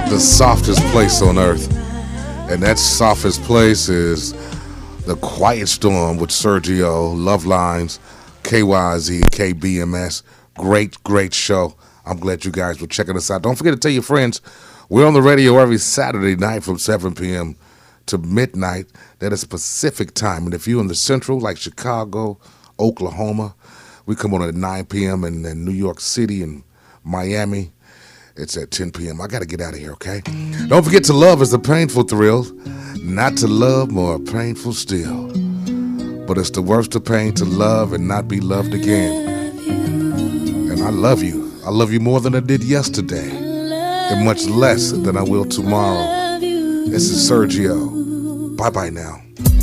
the softest place on earth. And that softest place is The Quiet Storm with Sergio, Love Lines, KYZ, KBMS. Great, great show. I'm glad you guys were checking us out. Don't forget to tell your friends, we're on the radio every Saturday night from 7 p.m. to midnight. That is Pacific time. And if you're in the Central, like Chicago, Oklahoma, we come on at 9 p.m. in New York City and Miami. It's at 10 p.m. I got to get out of here, okay? Don't forget to love is a painful thrill. Not to love, more painful still. But it's the worst of pain to love and not be loved again. And I love you. I love you more than I did yesterday. And much less than I will tomorrow. This is Sergio. Bye-bye now.